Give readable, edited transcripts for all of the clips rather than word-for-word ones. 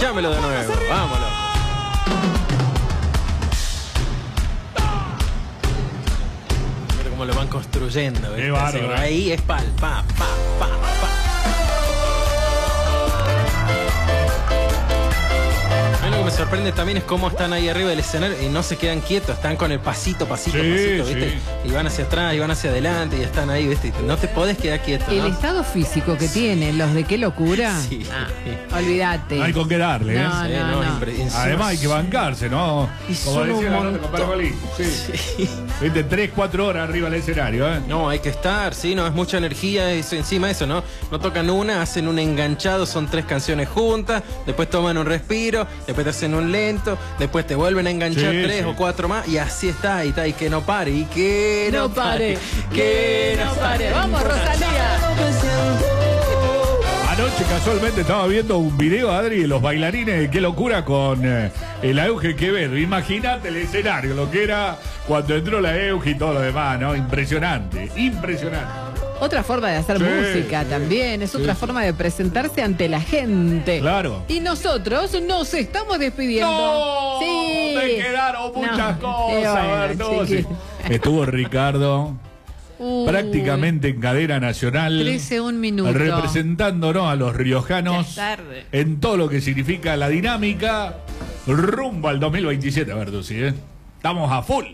Escuchámelo de nuevo. Vámonos. Mira cómo lo van construyendo. Qué bárbaro. Ahí es pa. Lo que me sorprende también es cómo están ahí arriba del escenario y no se quedan quietos, están con el pasito, ¿viste? Y van hacia atrás y van hacia adelante y están ahí, ¿viste? No te podés quedar quieto, ¿no? El estado físico que tienen los de Qué Locura. Sí. Olvídate. No hay con qué darle, ¿eh? No. Además hay que bancarse, ¿no? Y como son decía un la nota, montón. compadre Molín. Sí. Viste, 3-4 horas arriba del escenario, ¿eh? No, hay que estar, sí, no, es mucha energía, eso, encima de eso, ¿no? No tocan una, hacen un enganchado, son 3 canciones juntas, después toman un respiro, después te hacen un lento, después te vuelven a enganchar 3 o 4 más, y así está, y que no pare, y que no pare, que no pare. Vamos, Rosalía. Anoche casualmente estaba viendo un video, Adri, de los bailarines de Qué Locura con el Euge Quevedo. Imagínate el escenario, lo que era cuando entró la Euge y todo lo demás, ¿no? Impresionante. Otra forma de hacer música también, es otra forma de presentarse ante la gente. Claro. Y nosotros nos estamos despidiendo. ¡No! Sí. Me quedaron muchas cosas, bueno, Bertuzzi. chiquito. Estuvo Ricardo prácticamente en cadena nacional. 13 minutos. Representándonos a los riojanos Ya es tarde. en todo lo que significa la dinámica rumbo al 2027, Bertuzzi, ¿eh? Estamos a full.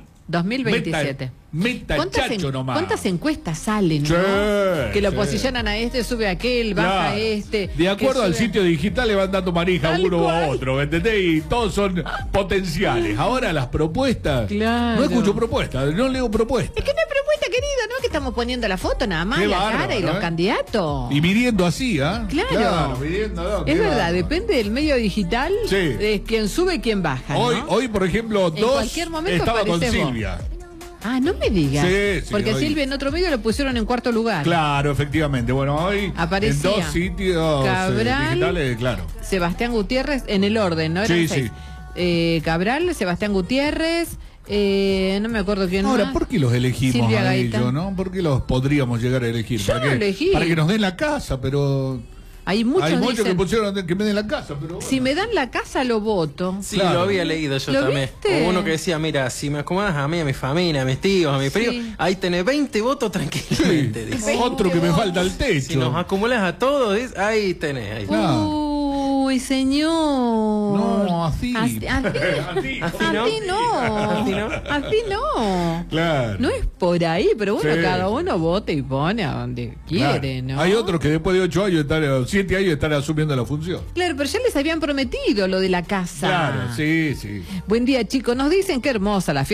2027. Meta el chacho nomás. ¿Cuántas encuestas salen, Sí, no? Que lo sí. posicionan a este, sube a aquel, baja a este. De acuerdo que al sube sitio digital le van dando manija Tal uno cual. a otro, ¿me entendés? Y todos son potenciales. Ahora las propuestas. Claro. No escucho propuestas, no leo propuestas. Es que no hay propuesta, querido, ¿no? Que estamos poniendo la foto nada más, Qué la bárbaro, cara y los ¿eh? candidatos. Y midiendo así, ¿ah? Claro. Midiendo, Es verdad, depende del medio digital, Sí. de quién sube y quién baja, ¿no? Hoy, por ejemplo, En dos cualquier momento estaba con aparece vos. Silvia. Ah, no me digas. Sí, Porque hoy. Silvia en otro medio lo pusieron en cuarto lugar. Claro, efectivamente. Bueno, hoy Aparecía en 2 sitios Cabral, digitales, claro. Sebastián Gutiérrez, en el orden, ¿no? Eran Sí, 6. Cabral, Sebastián Gutiérrez, no me acuerdo quién Ahora, más. ¿por qué los elegimos Silvia a Gaitán. ellos, no? ¿Por qué los podríamos llegar a elegir? Yo ¿Para no qué? elegí. Para que nos den la casa, pero... Hay muchos que dicen, pusieron que me den la casa, pero... bueno. si me dan la casa lo voto. Sí, Claro. lo había leído yo ¿Lo también. viste? O uno que decía, mira, si me acomodas a mí, a mi familia, a mis tíos, a mis Sí. primos, ahí tenés 20 votos tranquilamente. Sí. dice. Otro que me falta el techo. Si nos acumulas a todos, ahí tenés. Ahí. Claro. Uy, señor. No, así. Así Así, no. Así no. Así no. Claro. No es por ahí, pero bueno, Sí, cada sí. uno vota y pone a donde Claro. quiere, ¿no? Hay otros que después de 8 años, 7 años, están asumiendo la función. Claro, pero ya les habían prometido lo de la casa. Claro, sí. Buen día, chicos. Nos dicen qué hermosa la fiesta.